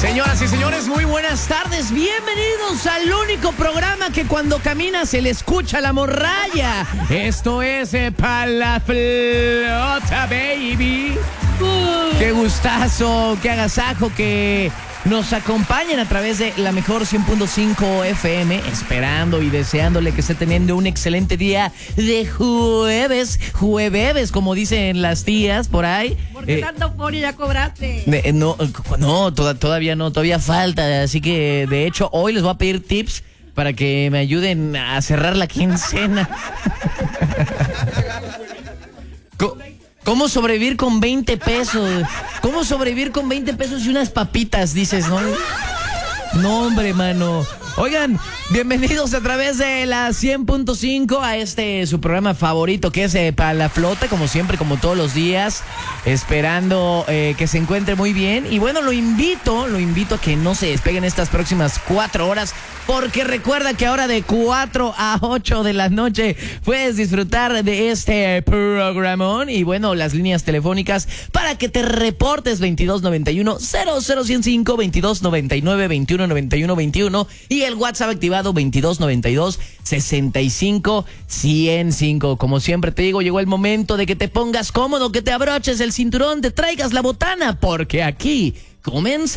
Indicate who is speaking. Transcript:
Speaker 1: Señoras y señores, muy buenas tardes. Bienvenidos al único programa que cuando camina se le escucha la morralla. Esto es Pa' la Flota, baby. Qué gustazo, qué agasajo que nos acompañen a través de la mejor 100.5 FM, esperando y deseándole que esté teniendo un excelente día de jueves, como dicen las tías por ahí.
Speaker 2: ¿Por qué tanta euforia? ¿Ya cobraste?
Speaker 1: Todavía no, todavía falta, así que de hecho hoy les voy a pedir tips para que me ayuden a cerrar la quincena. ¿Cómo sobrevivir con 20 pesos? ¿Cómo sobrevivir con 20 pesos y unas papitas, dices, no? No, hombre, mano. Oigan, bienvenidos a través de la 100.5 a su programa favorito que es Pa' la Flota, como siempre, como todos los días, esperando que se encuentre muy bien. Y bueno, lo invito a que no se despeguen estas próximas 4 horas, porque recuerda que ahora de 4 a 8 de la noche puedes disfrutar de este programón. Y bueno, las líneas telefónicas para que te reportes: 2291-00105, 2299-219121 y el WhatsApp activado 2292-65-105. Como siempre te digo, llegó el momento de que te pongas cómodo, que te abroches el cinturón, te traigas la botana, porque aquí comienza